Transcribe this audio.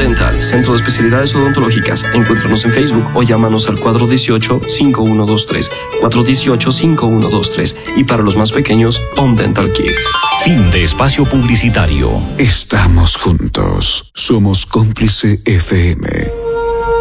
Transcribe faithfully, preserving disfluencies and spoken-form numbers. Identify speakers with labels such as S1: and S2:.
S1: Dental, Centro de Especialidades Odontológicas. Encuéntranos en Facebook o llámanos al cuatro uno ocho, cinco uno dos tres, cuatro uno ocho, cinco uno dos tres. Y para los más pequeños, Home Dental Kids.
S2: Fin de espacio publicitario.
S3: Estamos juntos. Somos Cómplice F M.